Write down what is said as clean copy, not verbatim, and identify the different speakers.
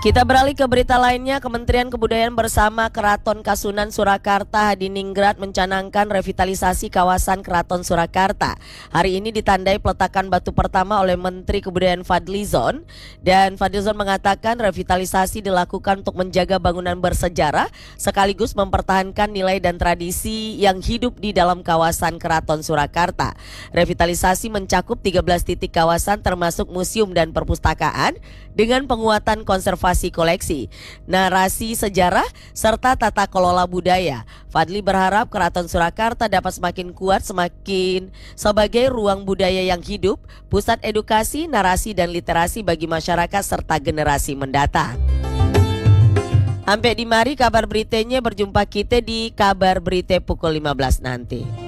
Speaker 1: Kita beralih ke berita lainnya. Kementerian Kebudayaan bersama Keraton Kasunan Surakarta Hadiningrat mencanangkan revitalisasi kawasan Keraton Surakarta. Hari ini ditandai peletakan batu pertama oleh Menteri Kebudayaan Fadlizon. Dan Fadlizon mengatakan revitalisasi dilakukan untuk menjaga bangunan bersejarah sekaligus mempertahankan nilai dan tradisi yang hidup di dalam kawasan Keraton Surakarta. Revitalisasi mencakup 13 titik kawasan termasuk museum dan perpustakaan dengan penguatan konservasi koleksi, narasi sejarah, serta tata kelola budaya. Fadli berharap Keraton Surakarta dapat semakin kuat sebagai ruang budaya yang hidup, pusat edukasi, narasi dan literasi bagi masyarakat serta generasi mendatang. Sampai di mari kabar beritanya, berjumpa kita di kabar berita pukul 15 nanti.